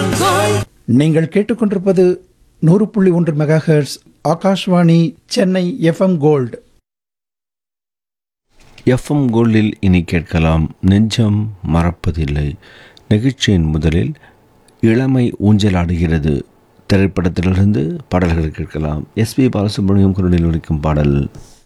நீங்கள் கேட்டுக்கொண்டிருப்பது 100.1 megahertz Akashvani Chennai FM gold. FM கோல்டில் இனி கேட்கலாம் நெஞ்சம் மறப்பதில்லை. நிகழ்ச்சியின் முதலில் இளமை ஊஞ்சலாடுகிறது திரைப்படத்திலிருந்து பாடல்கள் கேட்கலாம். எஸ்பி பாலசுப்ரமணியம் குரலில் ஒலிக்கும் பாடல்.